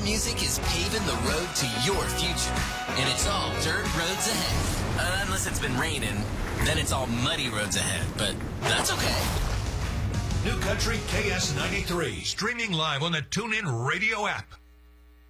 music is paving the road to your future. And it's all dirt roads ahead. Unless it's been raining, then it's all muddy roads ahead. But that's okay. New Country KS93, streaming live on the TuneIn Radio app.